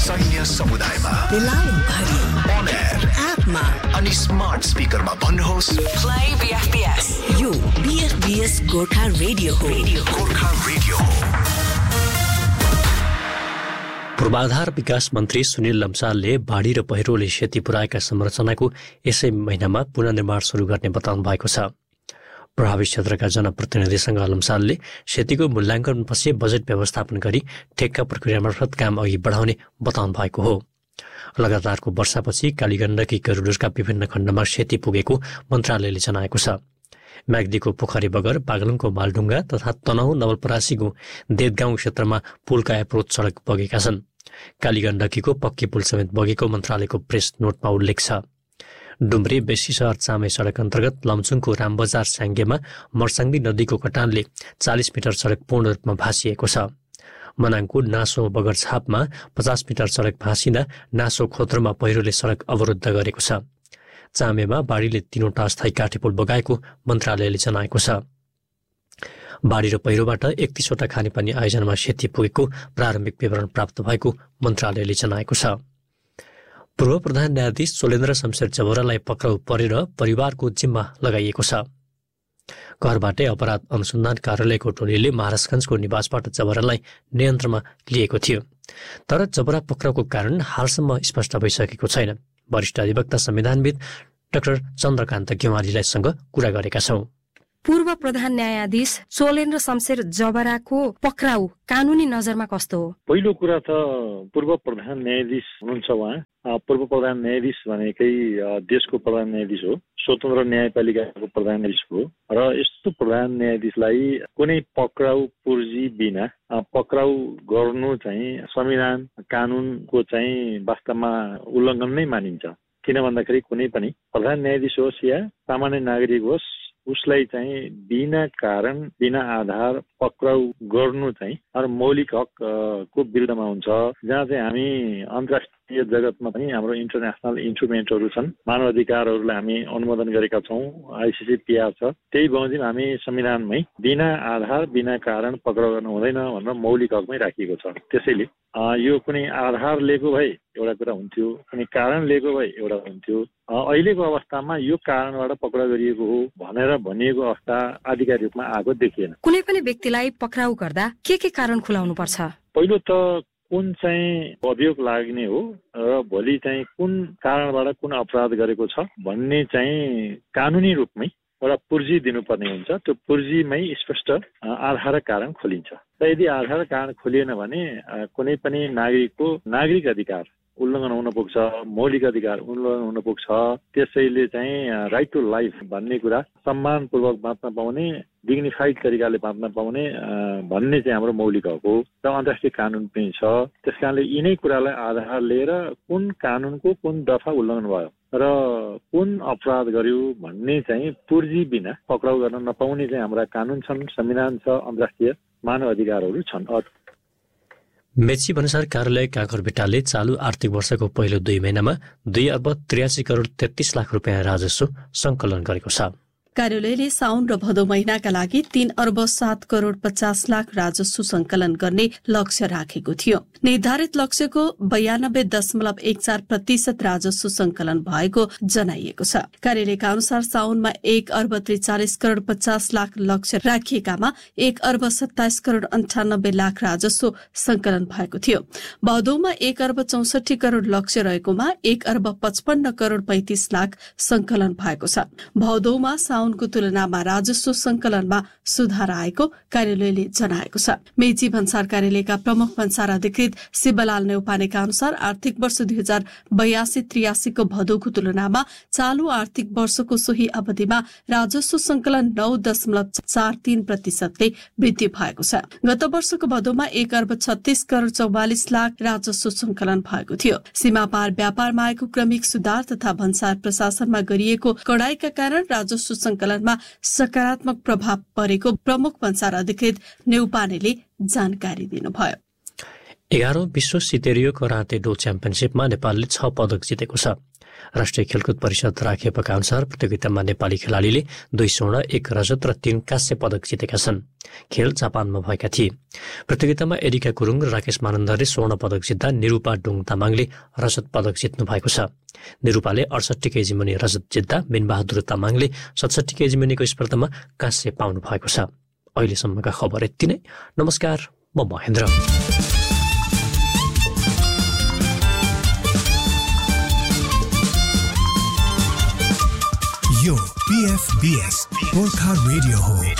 सैन्य समुदायमा बेलायन भरि on air एपमा अनि स्मार्ट स्पिकरमा भन्नुहोस् प्ले बीएफबीएस यो बीएफबीएस गोर्खा रेडियो हो गोर्खा रेडियो हो। पूर्वाधार विकास मन्त्री सुनिल लम्सालले बाढी र पहिरोले क्षति पुर्याएका संरचनाको यसै महिनामा पुनर्निर्माण सुरु गर्ने बताउनु भएको छ। प्रभावित क्षेत्रका जनप्रतिनिधिसँग लम्सालले क्षतिको मूल्याङ्कनपछि बजेट व्यवस्थापन गरी ठेक्का प्रक्रिया मार्फत काम अघि बढाउने बताउनु भएको हो। लगातारको वर्षापछि कालीगण्डकी गरुडका विभिन्न खण्डमा क्षति पुगेको मन्त्रालयले जनाएको छ। म्याग्दीको पोखरी बगर, बागलुङको मालढुङ्गा तथा तनहुँ नवलपरासीको देदगाउँ क्षेत्रमा पुलका एप्रोच सडक बगेका छन्। कालीगण्डकीको पक्की पुल समेत बगेको मन्त्रालयको प्रेस नोटमा उल्लेख छ। डुम्रे बेसी सहर चामे सडक अन्तर्गत लमचुङको रामबजार स्याङ्गेमा मर्साङ्दी नदीको कटानले 40 मिटर सडक पूर्ण रूपमा भाँसिएको छ। मनाङको नासो बगरछापमा 50 मिटर सडक भाँसिँदा नासो खोत्रोमा पहिरोले सडक अवरुद्ध गरेको छ। चामेमा बाढीले 3वटा अस्थायी काठे पुल बगाएको मन्त्रालयले जनाएको छ। बाढी र पहिरोबाट 31वटा खानेपानी आयोजनामा क्षति पुगेको प्रारम्भिक विवरण प्राप्त भएको मन्त्रालयले जनाएको छ। पूर्व प्रधान न्यायाधीश सोलेन्द्र शमशेर जबरालाई पक्राउ परेर परिवारको जिम्मा लगाइएको छ। घरबाटै अपराध अनुसन्धान कार्यालयको टोलीले महाराजगञ्जको निवासबाट जबरालाई नियन्त्रणमा लिएको थियो। तर जबरा पक्राउको कारण हालसम्म स्पष्ट भइसकेको छैन। वरिष्ठ अधिवक्ता संविधानविद डाक्टर चन्द्रकान्त गेवालीसँग कुरा गरेका छौं। पूर्व प्रधान न्यायाधीश सोलेन्द्र शमशेर जबराको पक्राउ कानूनी नजरमा कस्तो हो? पहिलो कुरा त पूर्व प्रधान न्यायाधीश हुनुहुन्छ उहाँ। पूर्व प्रधान न्यायाधीश भनेकै देशको प्रधान न्यायाधीश हो, स्वतन्त्र न्यायपालिकाको प्रधान न्यायाधीश हो। र यस्तो प्रधान न्यायाधीशलाई कुनै पक्राउ पुर्जी बिना पक्राउ गर्नु चाहिँ संविधान कानूनको चाहिँ वास्तवमा उल्लङ्घन नै मानिन्छ। किन भन्दाखेरि कुनै पनि प्रधान न्यायाधीश होस् या सामान्य नागरिक होस्, उसलाई चाहिँ बिना कारण बिना आधार पक्राउ गर्नु चाहिँ मौलिक हक को विरुद्धमा हुन्छ। जहाँ चाहिँ हामी अन्तर्राष्ट्रिय जगतमा पनि हाम्रो इन्टरनेसनल इन्स्ट्रुमेन्टहरू छन्, मानव अधिकारहरूलाई हामी अनुमोदन गरेका छौँ, ICCPR छ। त्यही बमोजिम हामी संविधानमै बिना आधार बिना कारण पक्राउ गर्नु हुँदैन भनेर मौलिक हकमै राखिएको छ। त्यसैले यो कुनै आधार लिएको भए एउटा कुरा हुन्थ्यो, कुनै कारण लिएको भए एउटा हुन्थ्यो। अहिलेको अवस्थामा यो कारणबाट पक्राउ गरिएको हो भनेर भनिएको अवस्था आधिकारिक रूपमा आएको देखिएन। कुनै पनि व्यक्तिलाई पक्राउ गर्दा के कारण खुलाउनु पर्छ? पहिलो त कुन चाहिँ अभियोग लाग्ने हो र भोलि चाहिँ कुन कारणबाट कुन अपराध गरेको छ भन्ने चाहिँ कानुनी रूपमै एउटा पुर्जी दिनुपर्ने हुन्छ। त्यो पुर्जीमै स्पष्ट आधार कारण खोलिन्छ। र यदि आधार कारण खोलिएन भने कुनै पनि नागरिकको नागरिक अधिकार उल्लङ्घन हुन पुग्छ, मौलिक अधिकार उल्लङ्घन हुन पुग्छ। त्यसैले चाहिँ राइट टु लाइफ भन्ने कुरा सम्मानपूर्वक बाँच्न पाउने, डिग्निफाइड तरिकाले बाँच्न पाउने भन्ने चाहिँ हाम्रो मौलिक हक हो र अन्तर्राष्ट्रिय कानुन पनि छ। त्यस कारणले यिनै कुरालाई आधार लिएर कुन कानुनको कुन दफा उल्लङ्घन भयो र कुन अपराध गर्यो भन्ने चाहिँ पुर्जी बिना पक्राउ गर्न नपाउने चाहिँ हाम्रा कानुन छन्, संविधान छ, अन्तर्राष्ट्रिय मानव अधिकारहरू छन्। मेची भन्सार कार्यालय काँकरभिट्टाले चालु आर्थिक वर्षको पहिलो 2 महिनामा 2 अर्ब 83 करोड 33 लाख रुपियाँ राजस्व संकलन गरेको छ। कार्यालयले साउन र भदौ महिनाका लागि 3 अर्ब 7 करोड 50 लाख राजस्व संकलन गर्ने लक्ष्य राखेको थियो। निर्धारित लक्ष्यको 92.14% राजस्व संकलन भएको जनाइएको छ। कार्यालयका अनुसार साउनमा 1 अर्ब 43 करोड 50 लाख लक्ष्य राखिएकामा 1 अर्ब 27 करोड 98 लाख राजस्व संकलन भएको थियो। भदौमा 1 अर्ब 64 करोड लक्ष्य रहेकोमा 1 अर्ब 55 करोड 35 लाख संकलन भएको छ। भदौमा साउनको तुलनामा राजस्व संकलनमा सुधार आएको कार्यालयले जनाएको छ। मेची भन्सार कार्यालयका प्रमुख भन्सार अधिकृत शिवलाल नेउपानेका अनुसार आर्थिक वर्ष 2082-83 को भदौको तुलनामा चालू आर्थिक वर्षको सोही अवधिमा राजस्व संकलन 9.43% वृद्धि भएको छ। गत वर्षको भदौमा 1 अर्ब 36 करोड 44 लाख राजस्व संकलन भएको थियो। सीमा पार व्यापारमा आएको क्रमिक सुधार तथा भन्सार प्रशासनमा गरिएको कडाईका कारण राजस्व संकलनमा सकारात्मक प्रभाव परेको प्रमुख भन्सार अधिकृत नेउपानेले जानकारी दिनुभयो। 11औं विश्व सितेरियो कराते डो च्याम्पियनशिपमा नेपालले 6 पदक जितेको छ। राष्ट्रिय खेलकुद परिषद राखेपका अनुसार प्रतियोगितामा नेपाली खेलाडीले 2 स्वर्ण 1 रजत र 3 काँस्य पदक जितेका छन्। खेल जापानमा भएका थिए। प्रतियोगितामा एरिका गुरुङ र राकेश मानन्दरले स्वर्ण पदक जित्दा निरूपा डुङ तामाङले रजत पदक जित्नु भएको छ। निरूपाले 68 केजी मुनि रजत जित्दा बिनबहादुर तामाङले 67 केजी मुनिको स्पर्धामा काँस्य पाउनु भएको छ। अहिलेसम्मका खबर यति नै। नमस्कार, म महेन्द्र। यो PFBS गोर्खा रेडियो हो।